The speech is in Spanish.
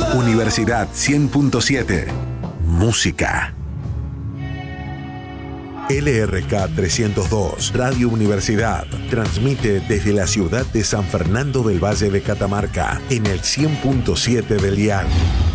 Universidad 100.7. Música. LRK 302, Radio Universidad, transmite desde la ciudad de San Fernando del Valle de Catamarca, en el 100.7 del dial.